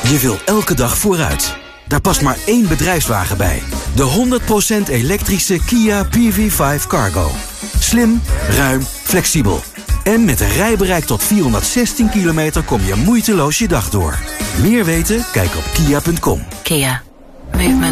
Je wil elke dag vooruit. Daar past maar één bedrijfswagen bij. De 100% elektrische Kia PV5 Cargo. Slim, ruim, flexibel. En met een rijbereik tot 416 kilometer kom je moeiteloos je dag door. Meer weten? Kijk op kia.com. Kia. Movement